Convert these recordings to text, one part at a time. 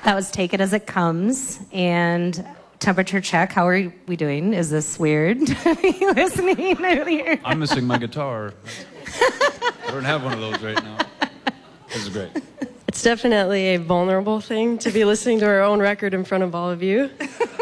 That was Take It As It Comes. And temperature check, how are we doing? Is this weird? Are you listening earlier? I'm missing my guitar. I don't have one of those right now. This is great. It's definitely a vulnerable thing to be listening to our own record in front of all of you.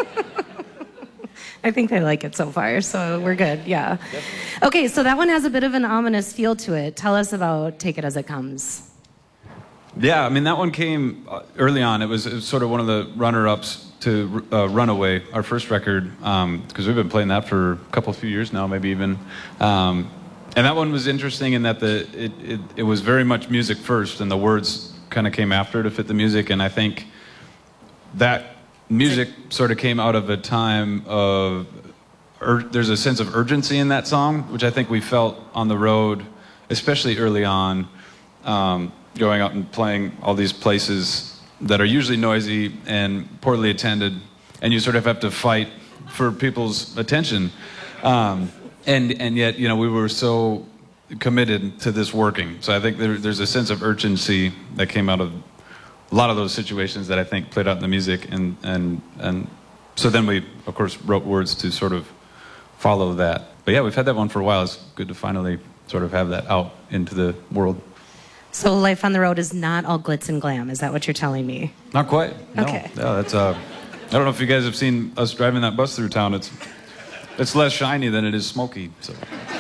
I think they like it so far, so we're good, yeah. Definitely. Okay, so that one has a bit of an ominous feel to it. Tell us about Take It As It Comes. Yeah, I mean, that one came early on. It was sort of one of the runner-ups to Runaway, our first record, because we've been playing that for a few years now, maybe even. And that one was interesting in that it was very much music first, and the words kind of came after to fit the music, and I think that music sort of came out of a time of there's a sense of urgency in that song, which I think we felt on the road, especially early on, going out and playing all these places that are usually noisy and poorly attended, and you sort of have to fight for people's attention, and yet, you know, we were so committed to this working. So I think there's a sense of urgency that came out of a lot of those situations that I think played out in the music, and so then we, of course, wrote words to sort of follow that. But yeah, we've had that one for a while. It's good to finally sort of have that out into the world. So life on the road is not all glitz and glam, is that what you're telling me? Not quite. No. Okay. Yeah, that's I don't know if you guys have seen us driving that bus through town. It's less shiny than it is smoky. So.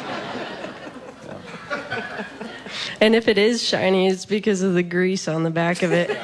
And if it is shiny, it's because of the grease on the back of it.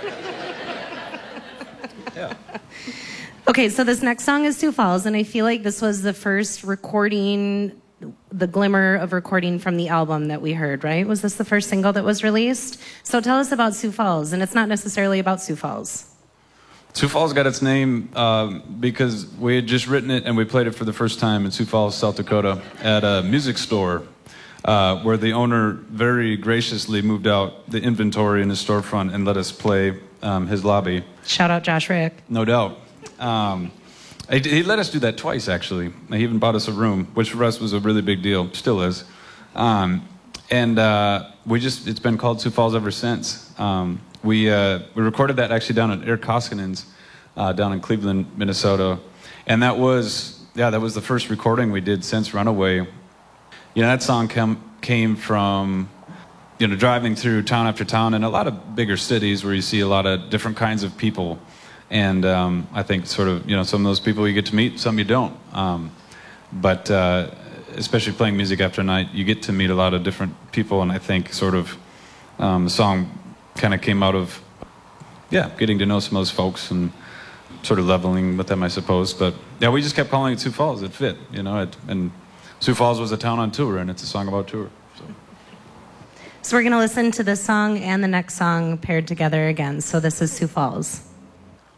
Yeah. Okay, so this next song is Sioux Falls, and I feel like this was the first recording, the glimmer of recording from the album that we heard, right? Was this the first single that was released? So tell us about Sioux Falls, and it's not necessarily about Sioux Falls. Sioux Falls got its name because we had just written it and we played it for the first time in Sioux Falls, South Dakota at a music store where the owner very graciously moved out the inventory in his storefront and let us play his lobby. Shout out Josh Rick. No doubt. He let us do that twice, actually. He even bought us a room, which for us was a really big deal, still is. It's been called Sioux Falls ever since. We recorded that actually down at Eric Koskinen's down in Cleveland, Minnesota. And that was the first recording we did since Runaway. You know, that song came from, you know, driving through town after town in a lot of bigger cities where you see a lot of different kinds of people. And I think sort of, you know, some of those people you get to meet, some you don't. But especially playing music after night, you get to meet a lot of different people. And I think sort of the song kind of came out of, getting to know some of those folks and sort of leveling with them, I suppose. But yeah, we just kept calling it Sioux Falls. It fit, you know. And Sioux Falls was a town on tour, and it's a song about tour. So we're going to listen to this song and the next song paired together again. So this is Sioux Falls.